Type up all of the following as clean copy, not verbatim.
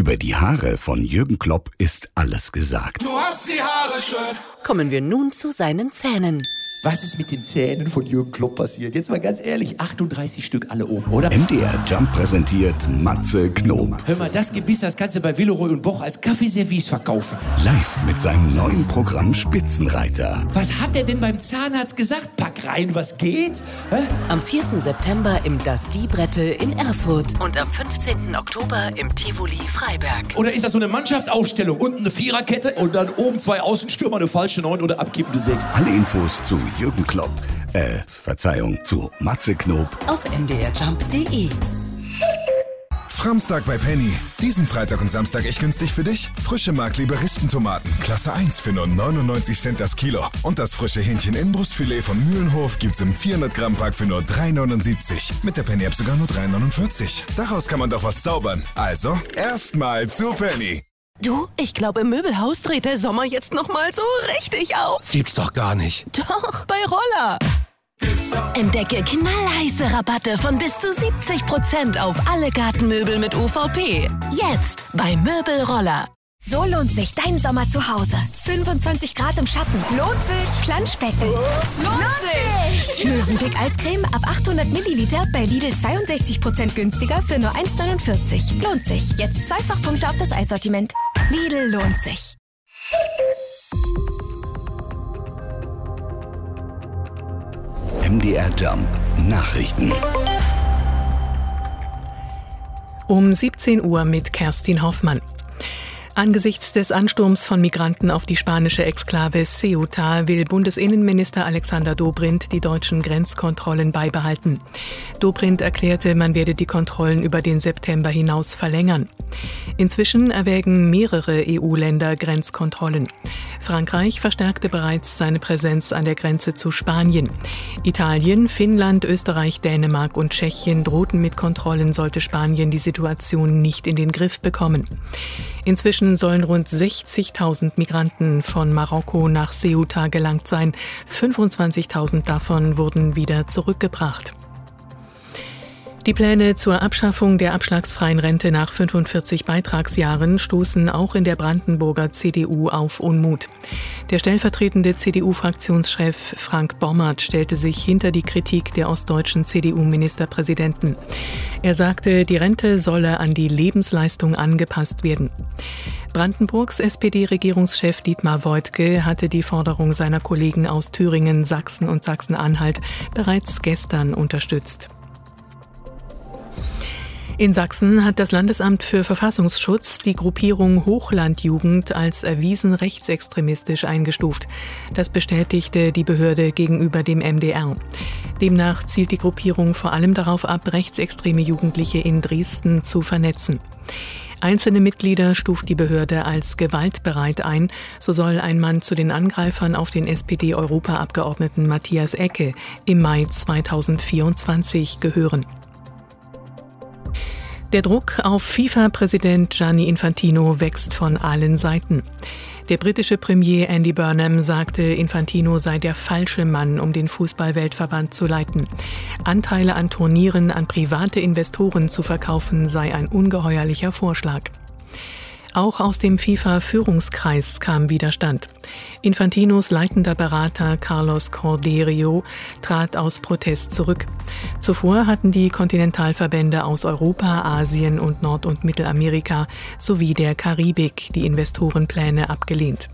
Über die Haare von Jürgen Klopp ist alles gesagt. Du hast die Haare schön. Kommen wir nun zu seinen Zähnen. Was ist mit den Zähnen von Jürgen Klopp passiert? Jetzt mal ganz ehrlich, 38 Stück alle oben, oder? MDR Jump präsentiert Matze Knob. Hör mal, das Gebiss, das kannst du bei Villeroy und Boch als Kaffeeservice verkaufen. Live mit seinem neuen Programm Spitzenreiter. Was hat er denn beim Zahnarzt gesagt? Pack rein, was geht? Hä? Am 4. September im Das Die-Brettel in Erfurt und am 15. Oktober im Tivoli Freiberg. Oder ist das so eine Mannschaftsaufstellung? Unten eine Viererkette und dann oben 2 Außenstürmer, eine falsche 9 oder abkippende 6. Alle Infos zu Jürgen Klopp, zu Matze Knob auf mdrjump.de. Framstag bei Penny. Diesen Freitag und Samstag echt günstig für dich? Frische Markliebe Rispentomaten, Klasse 1 für nur 99 Cent das Kilo. Und das frische Hähnchen-Innenbrustfilet von Mühlenhof gibt's im 400-Gramm-Pack für nur 3,79. Mit der Penny-App sogar nur 3,49. Daraus kann man doch was zaubern. Also, erstmal zu Penny. Du, ich glaube, im Möbelhaus dreht der Sommer jetzt noch mal so richtig auf. Gibt's doch gar nicht. Doch, bei Roller. Entdecke knallheiße Rabatte von bis zu 70% auf alle Gartenmöbel mit UVP. Jetzt bei Möbelroller. So lohnt sich dein Sommer zu Hause. 25 Grad im Schatten. Lohnt sich. Planschbecken. Lohnt sich. Mövenpick Eiscreme ab 800 Milliliter bei Lidl 62% günstiger für nur 1,49. Lohnt sich. Jetzt 2 Fachpunkte auf das Eissortiment. Lidl lohnt sich. MDR Jump Nachrichten. Um 17 Uhr mit Kerstin Hoffmann. Angesichts des Ansturms von Migranten auf die spanische Exklave Ceuta will Bundesinnenminister Alexander Dobrindt die deutschen Grenzkontrollen beibehalten. Dobrindt erklärte, man werde die Kontrollen über den September hinaus verlängern. Inzwischen erwägen mehrere EU-Länder Grenzkontrollen. Frankreich verstärkte bereits seine Präsenz an der Grenze zu Spanien. Italien, Finnland, Österreich, Dänemark und Tschechien drohten mit Kontrollen, sollte Spanien die Situation nicht in den Griff bekommen. Inzwischen sollen rund 60.000 Migranten von Marokko nach Ceuta gelangt sein. 25.000 davon wurden wieder zurückgebracht. Die Pläne zur Abschaffung der abschlagsfreien Rente nach 45 Beitragsjahren stoßen auch in der Brandenburger CDU auf Unmut. Der stellvertretende CDU-Fraktionschef Frank Bommert stellte sich hinter die Kritik der ostdeutschen CDU-Ministerpräsidenten. Er sagte, die Rente solle an die Lebensleistung angepasst werden. Brandenburgs SPD-Regierungschef Dietmar Woidke hatte die Forderung seiner Kollegen aus Thüringen, Sachsen und Sachsen-Anhalt bereits gestern unterstützt. In Sachsen hat das Landesamt für Verfassungsschutz die Gruppierung Hochlandjugend als erwiesen rechtsextremistisch eingestuft. Das bestätigte die Behörde gegenüber dem MDR. Demnach zielt die Gruppierung vor allem darauf ab, rechtsextreme Jugendliche in Dresden zu vernetzen. Einzelne Mitglieder stuft die Behörde als gewaltbereit ein. So soll ein Mann zu den Angreifern auf den SPD-Europaabgeordneten Matthias Ecke im Mai 2024 gehören. Der Druck auf FIFA-Präsident Gianni Infantino wächst von allen Seiten. Der britische Premier Andy Burnham sagte, Infantino sei der falsche Mann, um den Fußball-Weltverband zu leiten. Anteile an Turnieren an private Investoren zu verkaufen, sei ein ungeheuerlicher Vorschlag. Auch aus dem FIFA-Führungskreis kam Widerstand. Infantinos leitender Berater Carlos Cordeiro trat aus Protest zurück. Zuvor hatten die Kontinentalverbände aus Europa, Asien und Nord- und Mittelamerika sowie der Karibik die Investorenpläne abgelehnt.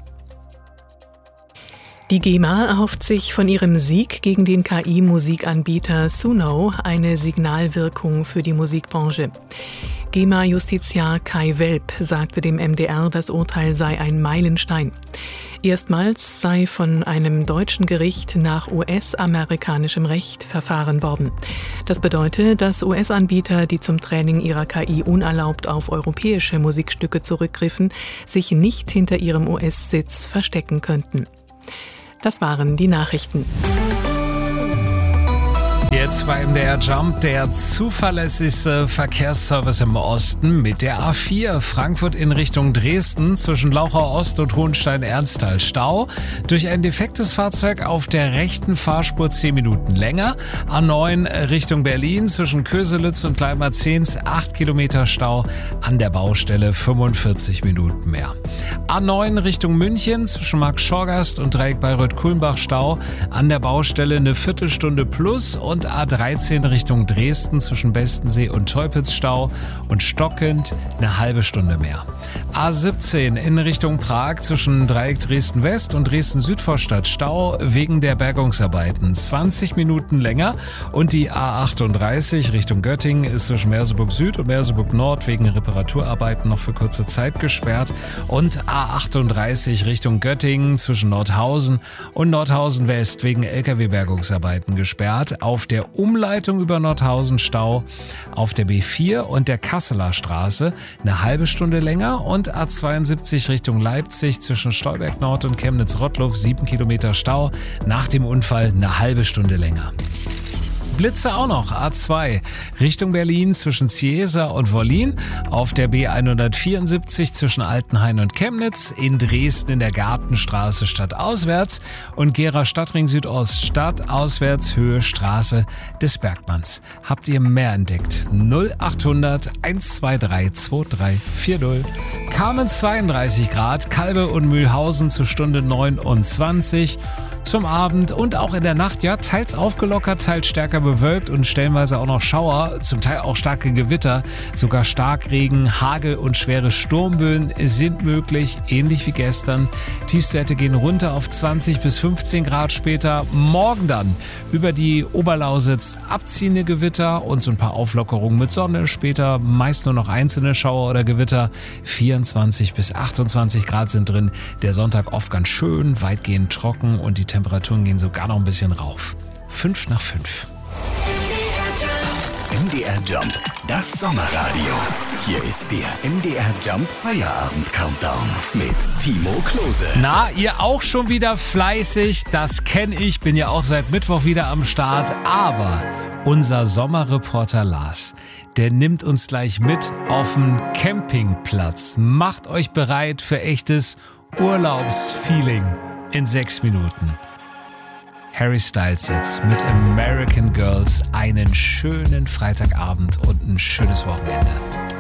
Die GEMA erhofft sich von ihrem Sieg gegen den KI-Musikanbieter Suno eine Signalwirkung für die Musikbranche. GEMA-Justiziar Kai Welp sagte dem MDR, das Urteil sei ein Meilenstein. Erstmals sei von einem deutschen Gericht nach US-amerikanischem Recht verfahren worden. Das bedeutet, dass US-Anbieter, die zum Training ihrer KI unerlaubt auf europäische Musikstücke zurückgriffen, sich nicht hinter ihrem US-Sitz verstecken könnten. Das waren die Nachrichten. Jetzt Zeit bei MDR Jump, der zuverlässigste Verkehrsservice im Osten mit der A4 Frankfurt in Richtung Dresden zwischen Lauchau Ost und Hohenstein-Ernsthal Stau. Durch ein defektes Fahrzeug auf der rechten Fahrspur 10 Minuten länger. A9 Richtung Berlin zwischen Köselitz und Gleimar-Zehns 8 Kilometer Stau. An der Baustelle 45 Minuten mehr. A9 Richtung München zwischen Markt-Schorgast und Dreieck Bayreuth-Kulmbach Stau. An der Baustelle eine Viertelstunde plus und A13 Richtung Dresden zwischen Bestensee und Teupitz Stau und stockend eine halbe Stunde mehr. A17 in Richtung Prag zwischen Dreieck Dresden-West und Dresden-Südvorstadt Stau wegen der Bergungsarbeiten 20 Minuten länger und die A38 Richtung Göttingen ist zwischen Merseburg Süd und Merseburg Nord wegen Reparaturarbeiten noch für kurze Zeit gesperrt und A38 Richtung Göttingen zwischen Nordhausen und Nordhausen West wegen LKW-Bergungsarbeiten gesperrt. Auf der Umleitung über Nordhausen Stau, auf der B4 und der Kasseler Straße eine halbe Stunde länger und A72 Richtung Leipzig zwischen Stolberg Nord und Chemnitz-Rottluff 7 Kilometer Stau, nach dem Unfall eine halbe Stunde länger. Blitze auch noch, A2 Richtung Berlin zwischen Ciesa und Wollin, auf der B174 zwischen Altenhain und Chemnitz, in Dresden in der Gartenstraße stadtauswärts und Gera Stadtring Südost stadtauswärts Höhe Straße des Bergmanns. Habt ihr mehr entdeckt? 0800 123 2340. Kamen 32 Grad, Kalbe und Mühlhausen zur Stunde 29. Zum Abend und auch in der Nacht, ja, teils aufgelockert, teils stärker bewölkt und stellenweise auch noch Schauer, zum Teil auch starke Gewitter, sogar Starkregen, Hagel und schwere Sturmböen sind möglich, ähnlich wie gestern. Tiefstwerte gehen runter auf 20 bis 15 Grad später. Morgen dann über die Oberlausitz abziehende Gewitter und so ein paar Auflockerungen mit Sonne. Später meist nur noch einzelne Schauer oder Gewitter. 24 bis 28 Grad sind drin. Der Sonntag oft ganz schön, weitgehend trocken und die Temperaturen gehen sogar noch ein bisschen rauf. 5 nach 5. MDR Jump, das Sommerradio. Hier ist der MDR Jump Feierabend Countdown mit Timo Klose. Na, ihr auch schon wieder fleißig, das kenne ich, bin ja auch seit Mittwoch wieder am Start, aber unser Sommerreporter Lars, der nimmt uns gleich mit auf den Campingplatz. Macht euch bereit für echtes Urlaubsfeeling in 6 Minuten. Harry Styles jetzt mit American Girls. Einen schönen Freitagabend und ein schönes Wochenende.